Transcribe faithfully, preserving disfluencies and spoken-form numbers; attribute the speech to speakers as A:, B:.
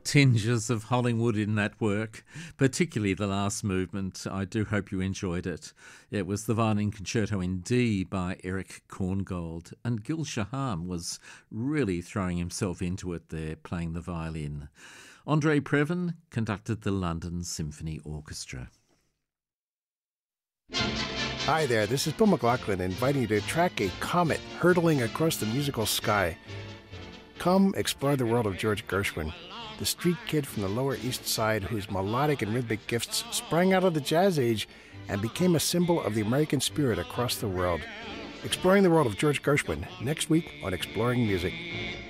A: tinges of Hollywood in that work, particularly the last movement. I do hope you enjoyed it. It was the Violin Concerto in D by Eric Korngold, and Gil Shaham was really throwing himself into it there, playing the violin. Andre Previn conducted the London Symphony Orchestra.
B: Hi there, this is Bill McLaughlin inviting you to track a comet hurtling across the musical sky. Come explore the world of George Gershwin, the street kid from the Lower East Side whose melodic and rhythmic gifts sprang out of the jazz age and became a symbol of the American spirit across the world. Exploring the world of George Gershwin next week on Exploring Music.